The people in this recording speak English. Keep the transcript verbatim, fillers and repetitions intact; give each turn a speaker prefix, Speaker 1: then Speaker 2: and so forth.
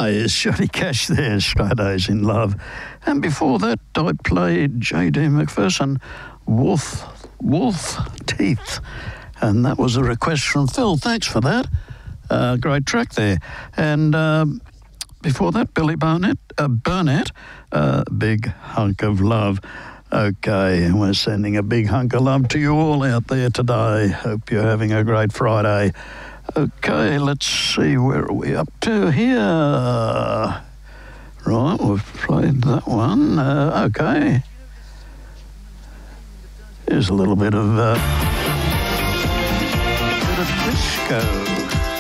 Speaker 1: Eyes, Johnny Cash there, Straight A's in Love. And before that, I played J D McPherson, Wolf, Wolf Teeth. And that was a request from Phil. Thanks for that. Uh, great track there. And um, before that, Billy Barnett, uh, Burnett, uh, Big Hunk of Love. Okay, and we're sending a big hunk of love to you all out there today. Hope you're having a great Friday. Okay, let's see, where are we up to here? Right, we've played that one. Uh, okay. Here's a little bit of, uh, bit of disco.